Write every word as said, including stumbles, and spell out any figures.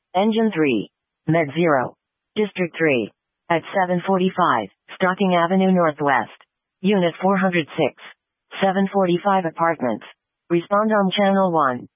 Engine three. Med zero. District three. At seven forty-five, Stocking Avenue Northwest. Unit four hundred six. seven forty-five Apartments. Respond on Channel one.